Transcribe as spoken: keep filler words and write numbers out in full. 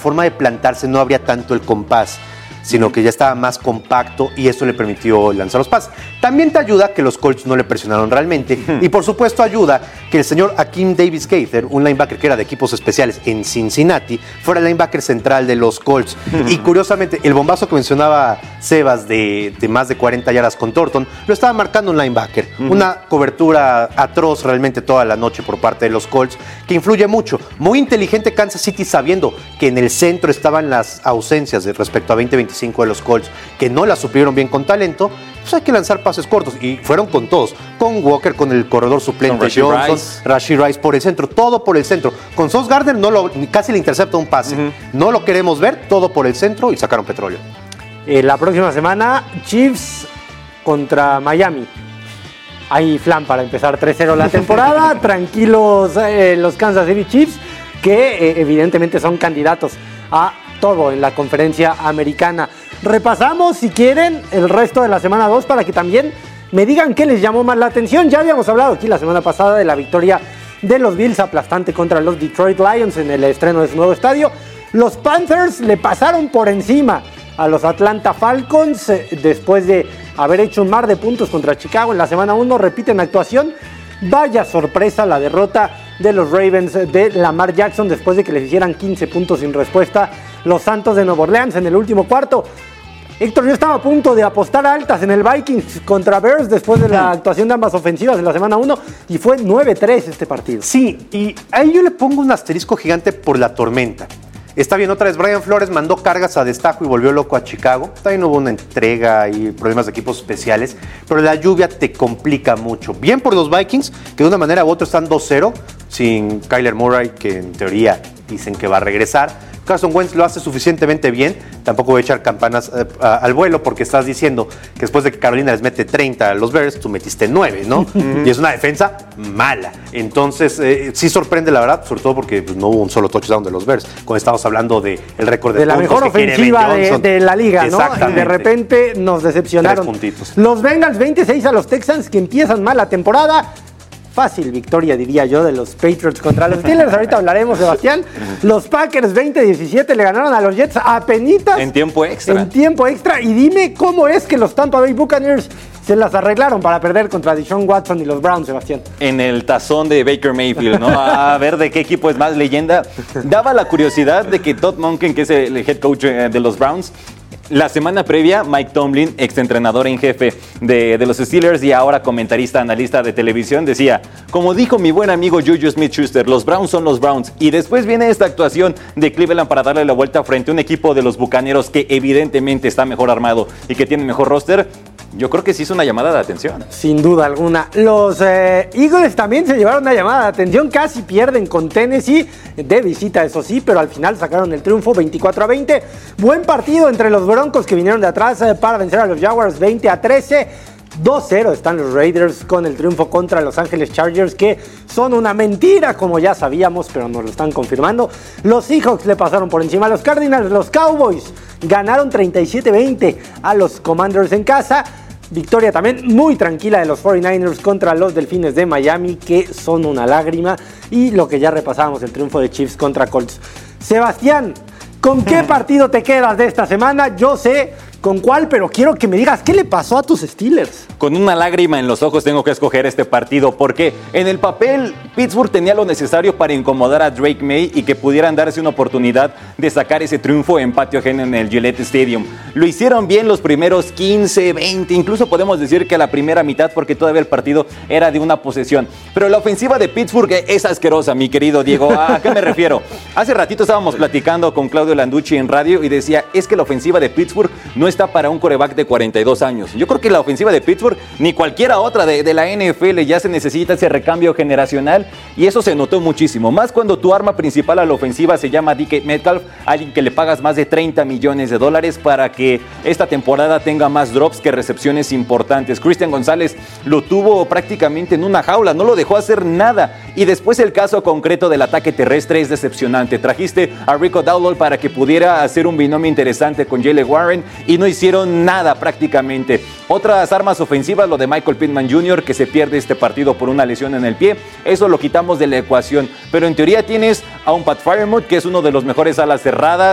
forma de plantarse no habría tanto el compás, sino que ya estaba más compacto y eso le permitió lanzar los pases. También te ayuda que los Colts no le presionaron realmente y por supuesto ayuda que el señor Akeem Davis Gaither, un linebacker que era de equipos especiales en Cincinnati, fuera el linebacker central de los Colts. Y curiosamente, el bombazo que mencionaba Sebas de, de más de cuarenta yardas con Thornton, lo estaba marcando un linebacker. Una cobertura atroz realmente toda la noche por parte de los Colts, que influye mucho. Muy inteligente Kansas City sabiendo que en el centro estaban las ausencias de respecto a veinte veinticinco de los Colts, que no las supieron bien con talento, pues hay que lanzar pases cortos, y fueron con todos, con Walker, con el corredor suplente Johnson, Rice. Rashee Rice por el centro, todo por el centro. Con Sauce Gardner no lo, casi le intercepta un pase, uh-huh. no lo queremos ver, todo por el centro y sacaron petróleo. Eh, la próxima semana, Chiefs contra Miami. Hay flan para empezar tres cero la temporada, tranquilos eh, los Kansas City Chiefs, que eh, evidentemente son candidatos a todo en la conferencia americana. Repasamos, si quieren, el resto de la semana dos para que también me digan qué les llamó más la atención. Ya habíamos hablado aquí la semana pasada de la victoria de los Bills aplastante contra los Detroit Lions en el estreno de su nuevo estadio. Los Panthers le pasaron por encima a los Atlanta Falcons eh, después de haber hecho un mar de puntos contra Chicago en la semana uno. Repiten actuación. Vaya sorpresa la derrota de los Ravens de Lamar Jackson después de que les hicieran quince puntos sin respuesta los Santos de Nueva Orleans en el último cuarto. Héctor, yo estaba a punto de apostar altas en el Vikings contra Bears después de la actuación de ambas ofensivas en la semana uno y fue nueve tres este partido. Sí, y ahí yo le pongo un asterisco gigante por la tormenta. Está bien, otra vez Brian Flores mandó cargas a destajo y volvió loco a Chicago. También hubo una entrega y problemas de equipos especiales, pero la lluvia te complica mucho. Bien por los Vikings, que de una manera u otra están dos cero, sin Kyler Murray, que en teoría dicen que va a regresar. Carson Wentz lo hace suficientemente bien, tampoco voy a echar campanas eh, a, al vuelo porque estás diciendo que después de que Carolina les mete treinta a los Bears, tú metiste nueve, ¿no? Y es una defensa mala. Entonces, eh, sí sorprende la verdad, sobre todo porque pues, no hubo un solo touchdown de los Bears, cuando estamos hablando del de record de, de la puntos mejor ofensiva de, de la liga, ¿no? Y de repente nos decepcionaron. Tres puntitos. Los Bengals veintiséis a los Texans, que empiezan mal la temporada. Fácil victoria, diría yo, de los Patriots contra los Steelers. Ahorita hablaremos, Sebastián. Los Packers veinte diecisiete le ganaron a los Jets apenitas. En tiempo extra. En tiempo extra. Y dime cómo es que los Tampa Bay Buccaneers se las arreglaron para perder contra Deshaun Watson y los Browns, Sebastián. En el tazón de Baker Mayfield, ¿no? A ver de qué equipo es más leyenda. Daba la curiosidad de que Todd Monken, que es el head coach de los Browns, la semana previa, Mike Tomlin, exentrenador en jefe de, de los Steelers y ahora comentarista, analista de televisión, decía, como dijo mi buen amigo Juju Smith-Schuster, los Browns son los Browns. Y después viene esta actuación de Cleveland para darle la vuelta frente a un equipo de los Bucaneros que evidentemente está mejor armado y que tiene mejor roster. Yo creo que sí es una llamada de atención. Sin duda alguna. Los eh, Eagles también se llevaron una llamada de atención. Casi pierden con Tennessee, de visita eso sí, pero al final sacaron el triunfo veinticuatro a veinte. Buen partido entre los Broncos que vinieron de atrás eh, para vencer a los Jaguars veinte a trece. dos cero están los Raiders con el triunfo contra Los Ángeles Chargers, que son una mentira, como ya sabíamos, pero nos lo están confirmando. Los Seahawks le pasaron por encima a los Cardinals. Los Cowboys ganaron treinta y siete veinte a los Commanders en casa. Victoria también muy tranquila de los cuarenta y nueve ers contra los Delfines de Miami, que son una lágrima. Y lo que ya repasábamos, el triunfo de Chiefs contra Colts. Sebastián, ¿con qué partido te quedas de esta semana? Yo sé con cuál, pero quiero que me digas, ¿qué le pasó a tus Steelers? Con una lágrima en los ojos tengo que escoger este partido, porque en el papel Pittsburgh tenía lo necesario para incomodar a Drake May y que pudieran darse una oportunidad de sacar ese triunfo en patio ajeno en el Gillette Stadium. Lo hicieron bien los primeros quince, veinte, incluso podemos decir que la primera mitad, porque todavía el partido era de una posesión. Pero la ofensiva de Pittsburgh es asquerosa, mi querido Diego. ¿A qué me refiero? Hace ratito estábamos platicando con Claudio Landucci en radio y decía, es que la ofensiva de Pittsburgh no está para un quarterback de cuarenta y dos años. Yo creo que la ofensiva de Pittsburgh, ni cualquiera otra de, de la N F L, ya se necesita ese recambio generacional y eso se notó muchísimo. Más cuando tu arma principal a la ofensiva se llama D K Metcalf, alguien que le pagas más de treinta millones de dólares para que esta temporada tenga más drops que recepciones importantes. Christian González lo tuvo prácticamente en una jaula, no lo dejó hacer nada. Y después el caso concreto del ataque terrestre es decepcionante. Trajiste a Rico Dowdle para que pudiera hacer un binomio interesante con Jaylen Warren y no hicieron nada prácticamente. Otras armas ofensivas, lo de Michael Pittman junior, que se pierde este partido por una lesión en el pie, eso lo quitamos de la ecuación, pero en teoría tienes a un Pat Freiermuth, que es uno de los mejores alas cerradas.